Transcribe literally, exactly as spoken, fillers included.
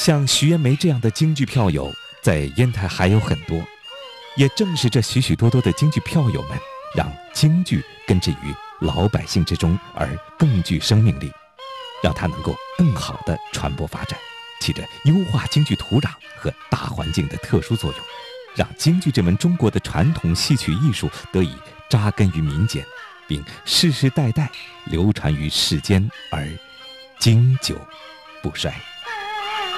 像徐延梅这样的京剧票友，在烟台还有很多。也正是这许许多多的京剧票友们，让京剧根植于老百姓之中，而更具生命力，让它能够更好地传播发展，起着优化京剧土壤和大环境的特殊作用，让京剧这门中国的传统戏曲艺术得以扎根于民间，并世世代代流传于世间，而经久不衰。